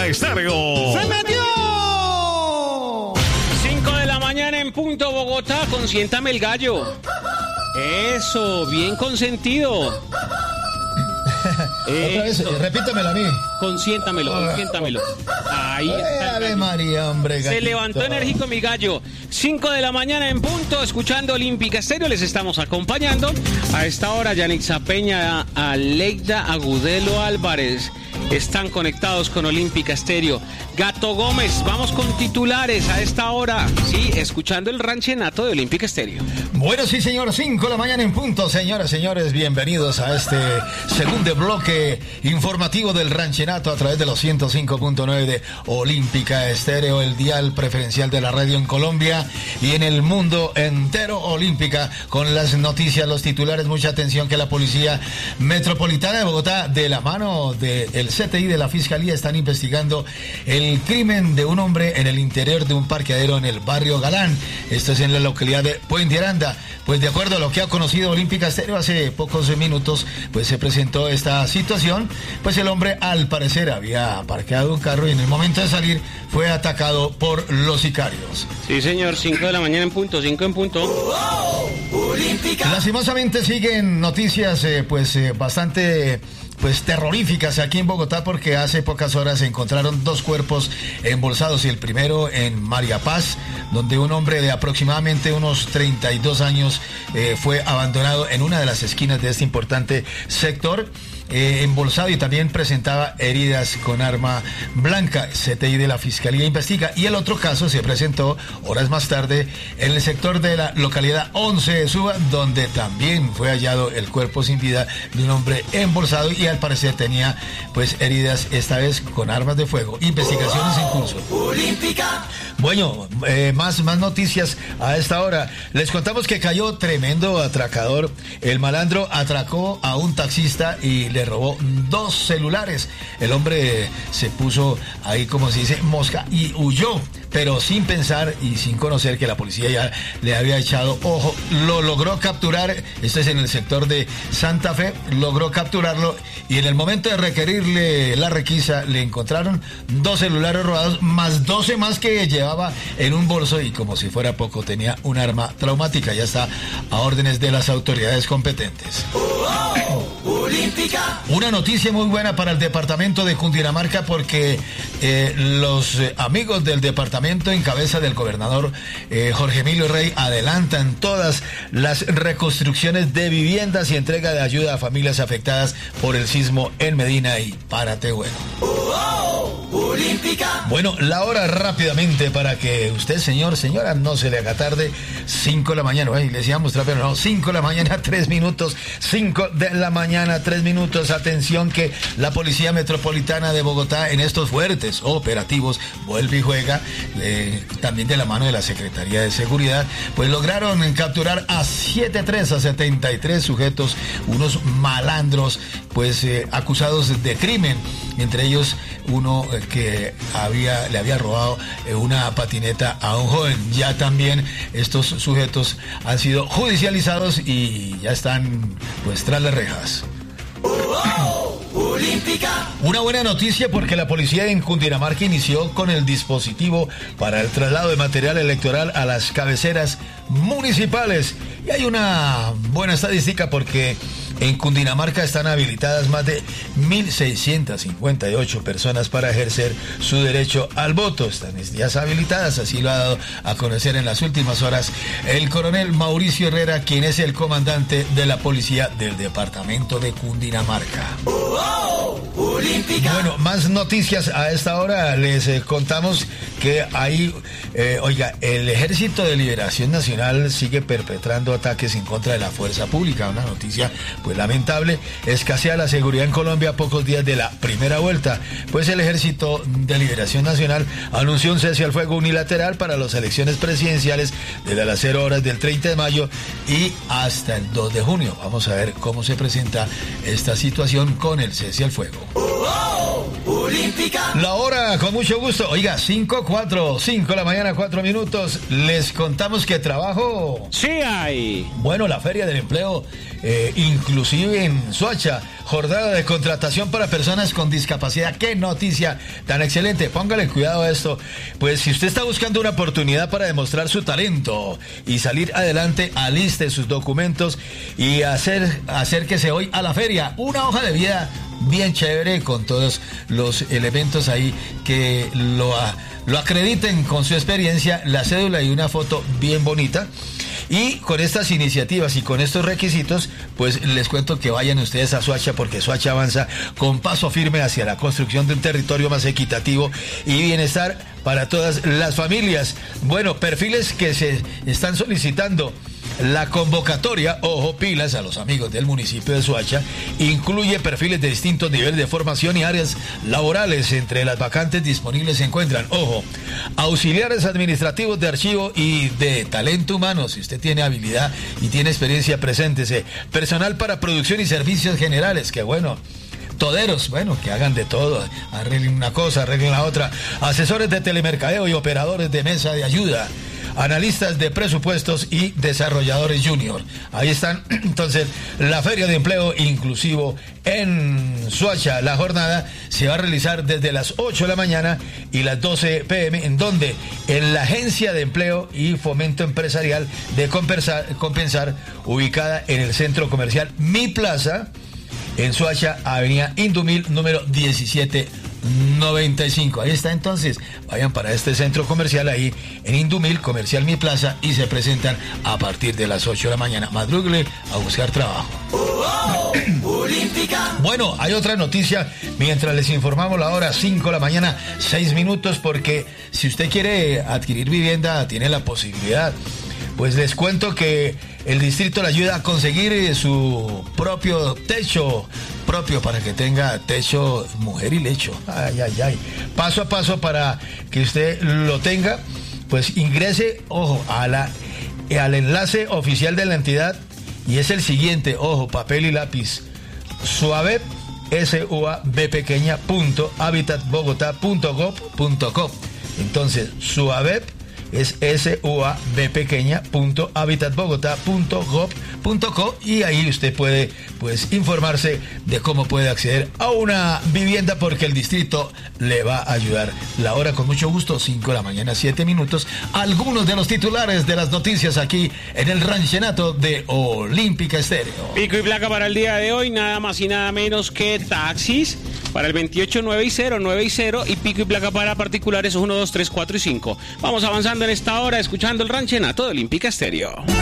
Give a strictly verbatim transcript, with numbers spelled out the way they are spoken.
Estéreo. ¡Se metió! cinco de la mañana en punto, Bogotá. Consiéntame el gallo. Eso, bien consentido. Otra vez, repítamelo a mí. Consiéntamelo, consiéntamelo. Ahí está. Ave María, hombre. Gatito. Se levantó enérgico mi gallo. cinco de la mañana en punto, escuchando Olímpica Estéreo. Les estamos acompañando. A esta hora, Yanitza Peña, Aleida Agudelo Álvarez están conectados con Olímpica Estéreo. Gato Gómez, vamos con titulares a esta hora. Sí, escuchando el ranchenato de Olímpica Estéreo. Bueno, sí, señor, cinco de la mañana en punto. Señoras, señores, bienvenidos a este segundo bloque informativo del ranchenato a través de los ciento cinco punto nueve de Olímpica Estéreo, el dial preferencial de la radio en Colombia y en el mundo entero. Olímpica, con las noticias, los titulares. Mucha atención, que la Policía Metropolitana de Bogotá, de la mano del C T I de la Fiscalía, están investigando el crimen de un hombre en el interior de un parqueadero en el barrio Galán. Esto es en la localidad de Puente Aranda. Pues de acuerdo a lo que ha conocido Olímpica Estéreo hace pocos minutos, pues se presentó esta situación. Pues el hombre, al parecer, había parqueado un carro y en el momento de salir fue atacado por los sicarios. Sí, señor, cinco de la mañana en punto, cinco en punto. ¡Oh! Olímpica. Lastimosamente siguen noticias eh, pues eh, bastante pues terroríficas aquí en Bogotá, porque hace pocas horas se encontraron dos cuerpos embolsados, y el primero en María Paz, donde un hombre de aproximadamente unos treinta y dos años eh, fue abandonado en una de las esquinas de este importante sector. Eh, embolsado, y también presentaba heridas con arma blanca. C T I de la Fiscalía investiga. Y el otro caso se presentó horas más tarde en el sector de la localidad once de Suba, donde también fue hallado el cuerpo sin vida de un hombre embolsado, y al parecer tenía pues heridas, esta vez con armas de fuego. Investigaciones en curso. Olímpica. Bueno, eh, más, más noticias a esta hora. Les contamos que cayó tremendo atracador. El malandro atracó a un taxista y le robó dos celulares. El hombre se puso ahí, como se dice, mosca, y huyó, pero sin pensar y sin conocer que la policía ya le había echado ojo. Lo logró capturar. Esto es en el sector de Santa Fe. Logró capturarlo, y en el momento de requerirle la requisa le encontraron dos celulares robados, más doce más que llevaba en un bolso, y como si fuera poco tenía un arma traumática. Ya está a órdenes de las autoridades competentes. Olímpica. Una noticia muy buena para el departamento de Cundinamarca, porque eh, los eh, amigos del departamento, en cabeza del gobernador eh, Jorge Emilio Rey, adelantan todas las reconstrucciones de viviendas y entrega de ayuda a familias afectadas por el sismo en Medina y Párate Bueno. Olímpica. Bueno, la hora rápidamente para que usted, señor, señora, no se le haga tarde. cinco de la mañana, ay, le decíamos pero no, cinco de la mañana, tres minutos. cinco de la mañana, tres minutos. Atención, que la Policía Metropolitana de Bogotá, en estos fuertes operativos, vuelve y juega, eh, también de la mano de la Secretaría de Seguridad, pues lograron capturar a setenta y tres, a setenta y tres sujetos, unos malandros, pues eh, acusados de crimen, entre ellos uno eh, que había le había robado eh, una patineta a un joven. Ya también estos sujetos han sido judicializados y ya están pues tras las rejas. Olímpica. Una buena noticia, porque la policía en Cundinamarca inició con el dispositivo para el traslado de material electoral a las cabeceras municipales. Y hay una buena estadística, porque en Cundinamarca están habilitadas más de mil seiscientas cincuenta y ocho personas para ejercer su derecho al voto. Están ya habilitadas, así lo ha dado a conocer en las últimas horas el coronel Mauricio Herrera, quien es el comandante de la policía del departamento de Cundinamarca. Olímpica. Bueno, más noticias a esta hora. Les eh, contamos que hay, eh, oiga, el Ejército de Liberación Nacional sigue perpetrando ataques en contra de la fuerza pública. Una noticia pues lamentable. Escasea la seguridad en Colombia a pocos días de la primera vuelta, pues el Ejército de Liberación Nacional anunció un cese al fuego unilateral para las elecciones presidenciales desde las cero horas del treinta de mayo y hasta el dos de junio. Vamos a ver cómo se presenta esta situación con el cese al fuego. Olímpica. La hora, con mucho gusto. Oiga, cinco, cuatro, cinco de la mañana, cuatro minutos. Les contamos que trabajo. Sí hay. Bueno, la Feria del Empleo, eh, inclusive en Soacha, jornada de contratación para personas con discapacidad. ¡Qué noticia tan excelente! Póngale cuidado a esto. Pues si usted está buscando una oportunidad para demostrar su talento y salir adelante, aliste sus documentos y hacer, acérquese hoy a la feria. Una hoja de vida bien chévere con todos los elementos ahí que lo, lo acrediten con su experiencia, la cédula y una foto bien bonita. Y con estas iniciativas y con estos requisitos, pues les cuento que vayan ustedes a Soacha, porque Soacha avanza con paso firme hacia la construcción de un territorio más equitativo y bienestar para todas las familias. Bueno, perfiles que se están solicitando. La convocatoria, ojo, pilas a los amigos del municipio de Soacha, incluye perfiles de distintos niveles de formación y áreas laborales. Entre las vacantes disponibles se encuentran, ojo, auxiliares administrativos de archivo y de talento humano. Si usted tiene habilidad y tiene experiencia, preséntese. Personal para producción y servicios generales, que bueno. Toderos, bueno, que hagan de todo, arreglen una cosa, arreglen la otra. Asesores de telemercadeo y operadores de mesa de ayuda. Analistas de presupuestos y desarrolladores junior. Ahí están, entonces, la Feria de Empleo Inclusivo en Soacha. La jornada se va a realizar desde las ocho de la mañana y las doce pm, ¿en donde? En la Agencia de Empleo y Fomento Empresarial de Compensar, Compensar ubicada en el Centro Comercial Mi Plaza, en Soacha, Avenida Indumil, número diecisiete noventa y cinco. Ahí está, entonces, vayan para este centro comercial ahí en Indumil, Comercial Mi Plaza, y se presentan a partir de las ocho de la mañana. Madrugle a buscar trabajo. Oh, oh, Olímpica. Bueno, hay otra noticia mientras les informamos la hora, cinco de la mañana, seis minutos, porque si usted quiere adquirir vivienda, tiene la posibilidad. Pues les cuento que el distrito le ayuda a conseguir su propio techo propio para que tenga techo, mujer y lecho. Ay, ay, ay. Paso a paso para que usted lo tenga, pues ingrese, ojo, a la, al enlace oficial de la entidad y es el siguiente, ojo, papel y lápiz. Suavep, S U A B pequeña, punto, habitat bogotá punto gov punto co. Entonces, Suavep es S U A B pequeña punto habitat bogotá punto gov punto co y ahí usted puede pues informarse de cómo puede acceder a una vivienda, porque el distrito le va a ayudar. La hora, con mucho gusto, cinco de la mañana, siete minutos. Algunos de los titulares de las noticias aquí en el ranchenato de Olímpica Estéreo. Pico y placa para el día de hoy, nada más y nada menos que taxis para el veintiocho nueve y cero nueve y cero y pico y placa para particulares uno, dos, tres, cuatro y cinco. Vamos avanzando en esta hora, escuchando el ranchenato de Olímpica Estéreo.